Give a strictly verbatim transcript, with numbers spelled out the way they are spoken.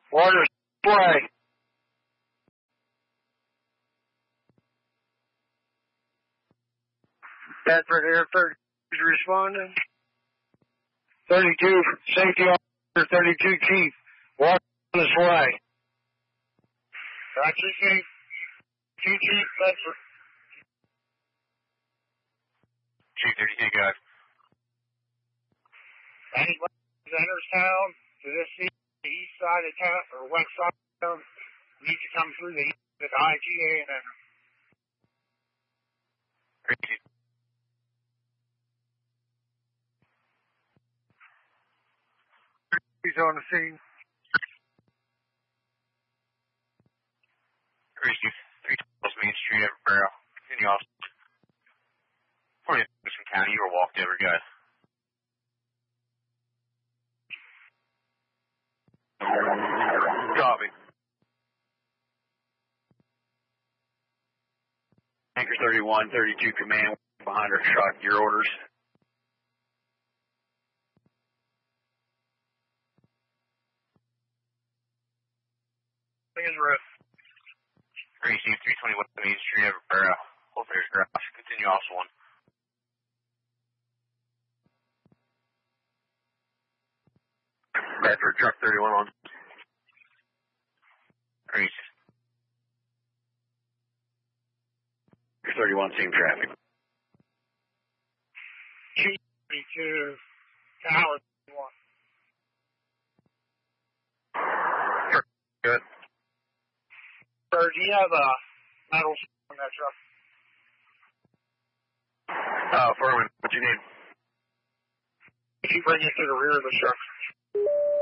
Water supply. Bedford Air thirty is responding. thirty-two, safety officer, thirty-two chief. Water on its way. Roger, chief. Chief, chief, Bedford. Chief, thirty-two, guys. Anybody who enters town to this the east side of town or west side of town needs to come through the east of the I G A and enter. Crazy. He's on the scene. Crazy. three twelve Main Street, Everett Barrow. Continue off. forty Anderson County, you were walked over, guys. Copy. Anchor thirty-one, thirty-two command behind our truck. Your orders. Thing is roof. Crazy, three twenty-one Main Street, Everett Barrow. Hold there's garage. Continue off one. Bedford truck thirty-one on. Crazy. thirty-one, same traffic. Chief thirty-two, Tower thirty-one. Good. Sir, do you have a metal on that truck? Uh, Furman, what you need? If you bring it to the rear of the truck.